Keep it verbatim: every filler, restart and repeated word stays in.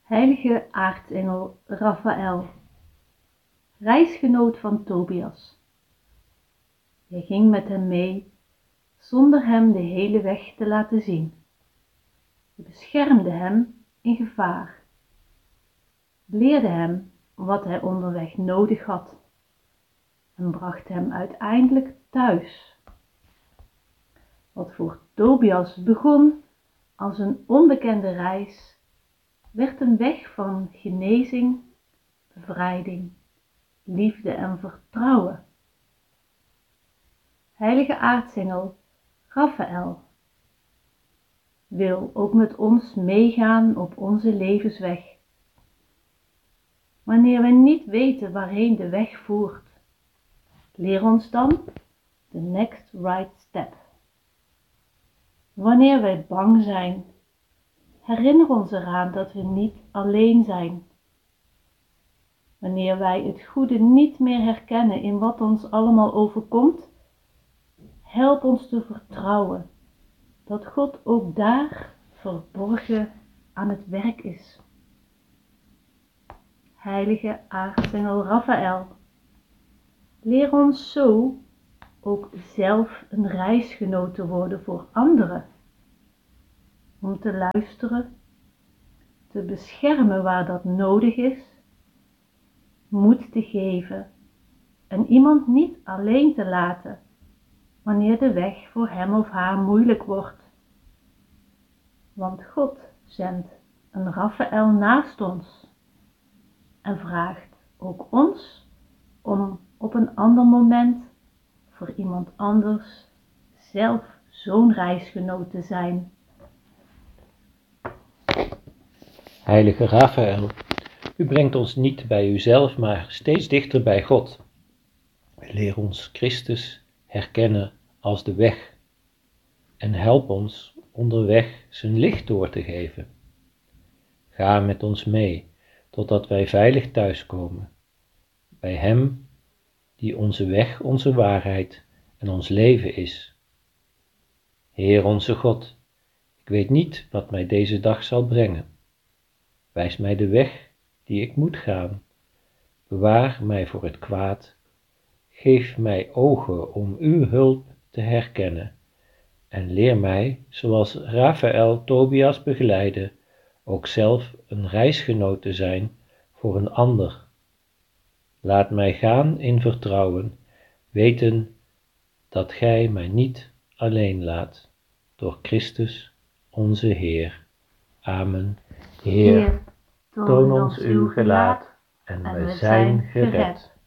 Heilige aartsengel Raphaël, reisgenoot van Tobias. Hij ging met hem mee, zonder hem de hele weg te laten zien. Hij beschermde hem in gevaar, leerde hem wat hij onderweg nodig had en bracht hem uiteindelijk thuis. Wat voor Tobias begon als een onbekende reis, werd een weg van genezing, bevrijding, liefde en vertrouwen. Heilige aartsengel Raphaël wil ook met ons meegaan op onze levensweg. Wanneer we niet weten waarheen de weg voert, leer ons dan the next right step. Wanneer wij bang zijn, herinner ons eraan dat we niet alleen zijn. Wanneer wij het goede niet meer herkennen in wat ons allemaal overkomt, help ons te vertrouwen dat God ook daar verborgen aan het werk is. Heilige aartsengel Raphaël, leer ons zo ook zelf een reisgenoot te worden voor anderen. Om te luisteren, te beschermen waar dat nodig is, moed te geven en iemand niet alleen te laten wanneer de weg voor hem of haar moeilijk wordt. Want God zendt een Raphaël naast ons en vraagt ook ons om op een ander moment voor iemand anders zelf zo'n reisgenoot te zijn. Heilige Raphaël, u brengt ons niet bij uzelf, maar steeds dichter bij God. Leer ons Christus herkennen als de weg en help ons onderweg zijn licht door te geven. Ga met ons mee, totdat wij veilig thuiskomen, bij Hem die onze weg, onze waarheid en ons leven is. Heer onze God, ik weet niet wat mij deze dag zal brengen. Wijs mij de weg die ik moet gaan. Bewaar mij voor het kwaad. Geef mij ogen om uw hulp te herkennen. En leer mij, zoals Raphaël Tobias begeleidde, ook zelf een reisgenoot te zijn voor een ander. Laat mij gaan in vertrouwen, weten dat gij mij niet alleen laat, door Christus onze Heer. Amen. Heer, toon ons uw gelaat en wij zijn gered.